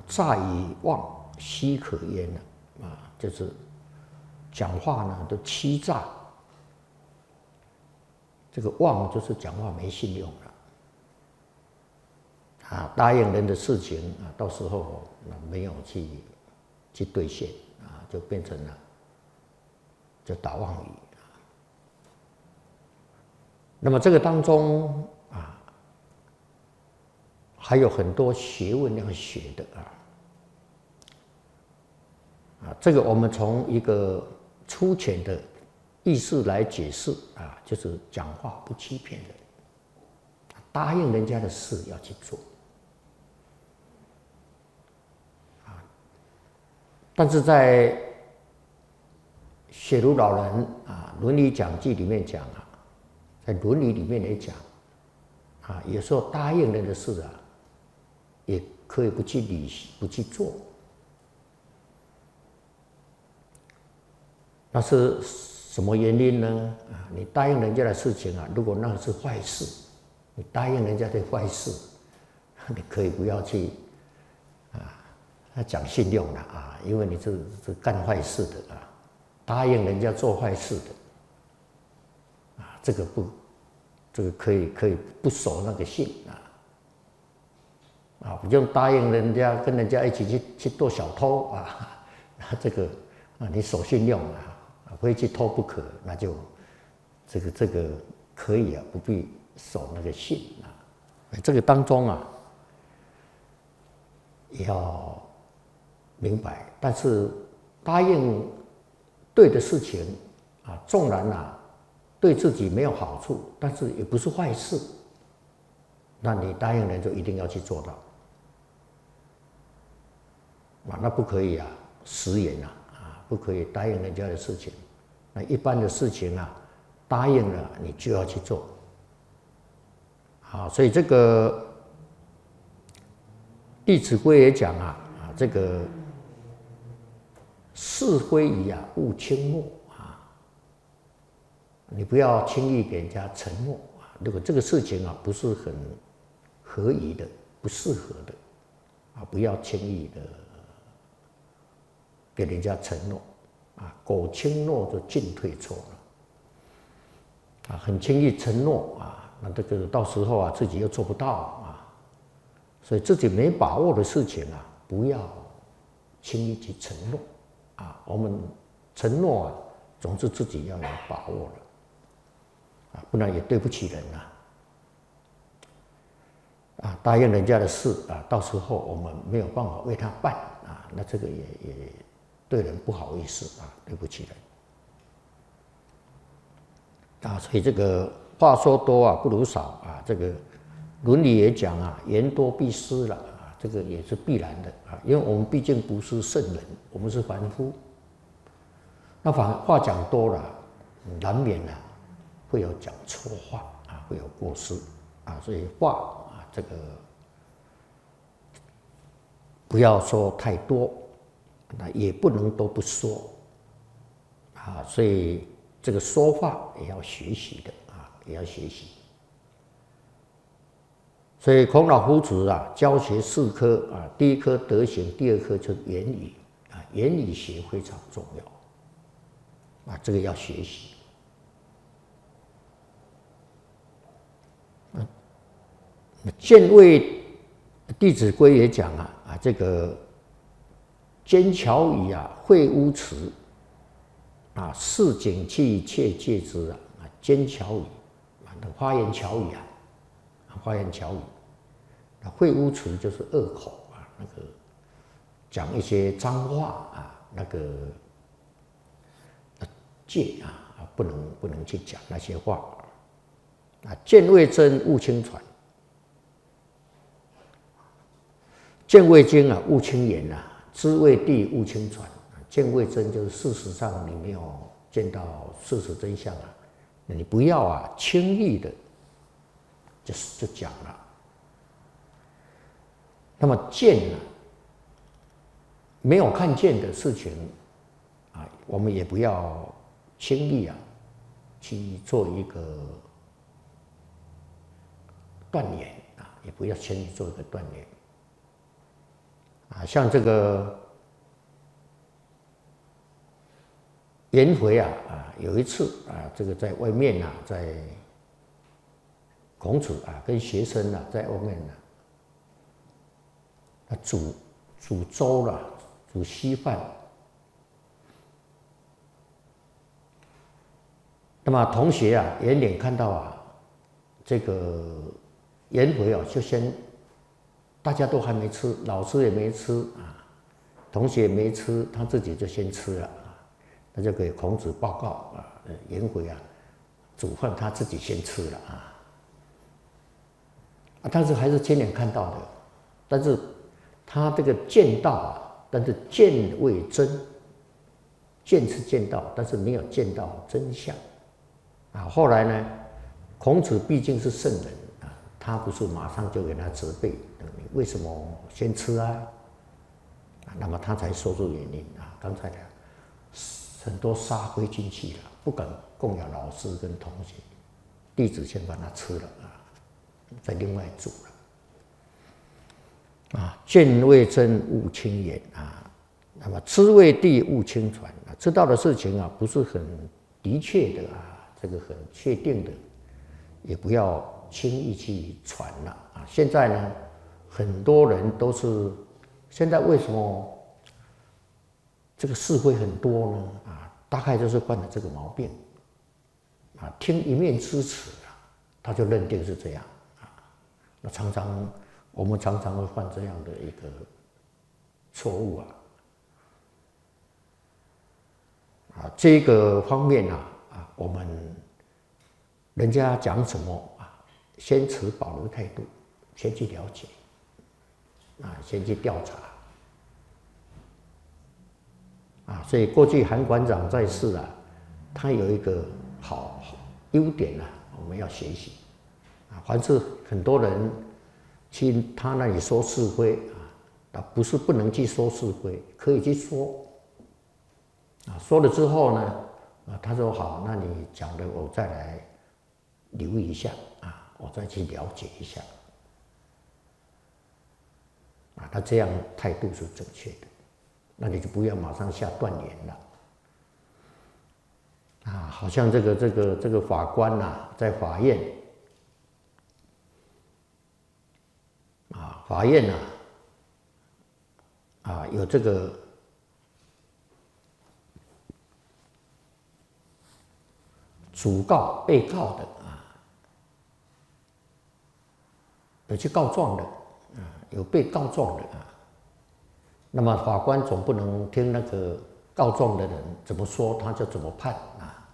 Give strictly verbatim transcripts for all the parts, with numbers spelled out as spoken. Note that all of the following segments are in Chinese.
诈以妄，奚可焉呢？啊，就是讲话呢都欺诈，这个妄就是讲话没信用了。啊，答应人的事情啊，到时候没有去去兑现啊，就变成了就打妄语。那么这个当中啊，还有很多学问要学的啊。啊，这个我们从一个粗浅的意思来解释啊，就是讲话不欺骗人，答应人家的事要去做。啊，但是在雪茹老人啊《伦理讲记》里面讲啊，在伦理里面也讲啊，有时候答应人的事啊，也可以不去履行，不去做。那是什么原因呢？啊，你答应人家的事情啊，如果那是坏事，你答应人家的坏事，你可以不要去啊，他讲信用了啊，因为你是是干坏事的啊，答应人家做坏事的啊，这个不，这个可以可以不守那个信啊，啊，不用答应人家跟人家一起去去做小偷啊，这个啊，你守信用啊。非去偷不可，那就这个这个可以啊，不必守那个信啊。这个当中啊，也要明白。但是答应对的事情啊，纵然啊对自己没有好处，但是也不是坏事，那你答应人就一定要去做到啊，那不可以啊，食言啊，啊，不可以答应人家的事情。那一般的事情啊，答应了你就要去做，好，所以这个《弟子规》也讲啊，啊，这个是非矣啊，勿轻诺啊，你不要轻易给人家承诺啊。如果这个事情啊不是很合宜的、不适合的啊，不要轻易的给人家承诺。啊，苟轻诺就进退错了。啊，很轻易承诺啊，那这个到时候啊自己又做不到啊，所以自己没把握的事情啊，不要轻易去承诺啊。我们承诺啊，总是自己要有把握了啊，不然也对不起人啊。啊，答应人家的事啊，到时候我们没有办法为他办啊，那这个也也。对人不好意思啊，对不起人啊，所以这个话说多啊不如少啊，这个伦理也讲啊，言多必失了啊，这个也是必然的啊，因为我们毕竟不是圣人，我们是凡夫，那反话讲多了，难免啊会有讲错话啊，会有过失啊，所以话啊这个不要说太多。那也不能都不说啊，所以这个说话也要学习的啊，也要学习。所以孔老夫子啊，教学四科啊，第一科德行，第二科就是言语啊，言语学非常重要啊，这个要学习。嗯，见谓《弟子规》也讲啊啊这个。奸巧语啊，秽污词啊，市井气切戒之啊！啊，奸巧语啊，那花言巧语啊，花言巧语，那秽污词就是恶口啊，那个讲一些脏话啊，那个戒啊，不能不能去讲那些话啊。见未真，勿轻传；见未经啊，勿轻言啊。知未地，勿轻传。见未真就是事实上你没有见到事实真相啊，你不要啊轻易的就就讲了。那么见啊，没有看见的事情啊，我们也不要轻易啊去做一个断言啊，也不要轻易做一个断言。 啊，像这个颜回啊啊，有一次啊，这个在外面啊，在孔子啊跟学生啊在外面呢、啊，煮煮粥了，煮稀饭。那么同学啊，眼脸看到啊，这个颜回啊，就先大家都还没吃，老师也没吃啊，同学也没吃，他自己就先吃了啊，那就给孔子报告啊，颜回啊，煮饭他自己先吃了啊，啊，但是还是亲眼看到的，但是他这个见到啊，但是见未真，见是见到，但是没有见到真相。啊，后来呢，孔子毕竟是圣人啊，他不是马上就给他责备，你为什么先吃啊？啊，那么他才说出原因啊。刚才的很多杀灰进去了，不敢供养老师跟同学，弟子先把它吃了啊，再另外煮了。啊，见未真勿轻言啊，那么知未地勿轻传啊，知道的事情啊，不是很的确的啊。这个很确定的，也不要轻易去传了啊！现在呢，很多人都是，现在为什么这个是非很多呢？啊，大概就是犯了这个毛病啊，听一面之词啊，他就认定是这样啊。那常常我们常常会犯这样的一个错误啊啊，这个方面啊。啊，我们人家讲什么啊，先持保留态度，先去了解，啊，先去调查，啊，所以过去韩馆长在世啊，他有一个好优点啊，我们要学习，啊，凡是很多人去他那里说是非啊，啊，不是不能去说是非，可以去说，啊，说了之后呢。啊，他说好，那你讲的我再来留意一下啊，我再去了解一下啊，他这样态度是正确的，那你就不要马上下断言了啊，好像这个这个这个法官呐、啊，在法院啊，法院呐啊，啊有这个。主告、被告的啊，有去告状的啊，有被告状的啊。那么法官总不能听那个告状的人怎么说，他就怎么判啊。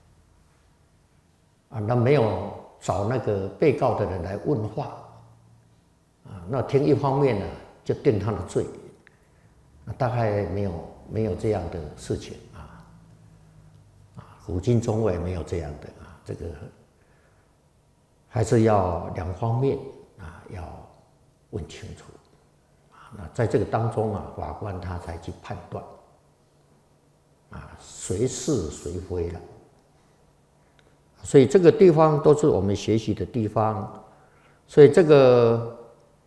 啊，那没有找那个被告的人来问话啊，那听一方面呢就定他的罪，大概没有没有这样的事情。古今中外没有这样的啊，这个还是要两方面啊，要问清楚啊。那在这个当中啊，法官他才去判断啊，谁是谁非了。所以这个地方都是我们学习的地方。所以这个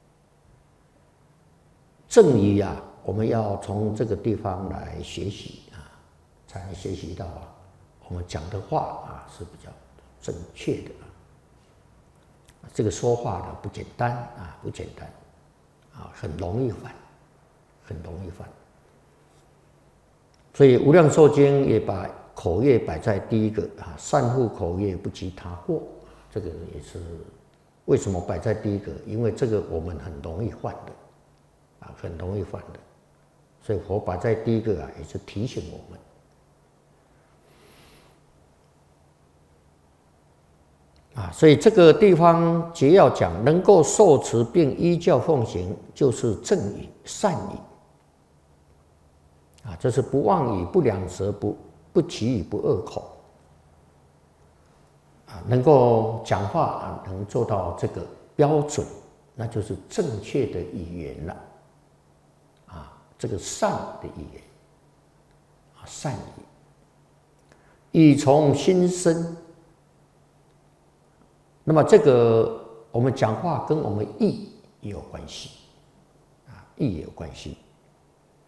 正义啊，我们要从这个地方来学习啊，才能学习到啊。我们讲的话啊是比较正确的啊，这个说话呢不简单啊，不简单啊，很容易犯，很容易犯。所以《无量寿经》也把口业摆在第一个啊，善护口业，不及他过，这个也是为什么摆在第一个？因为这个我们很容易犯的啊，很容易犯的，所以佛摆在第一个啊，也是提醒我们。啊，所以这个地方节要讲，能够受持并依教奉行，就是正语、善语。啊，这是不妄语、不两舌、不不绮语、不恶口。啊，能够讲话啊，能做到这个标准，那就是正确的语言了。啊，这个善的语言，啊，善语，语从心生。那么这个我们讲话跟我们意也有关系，啊，意也有关系。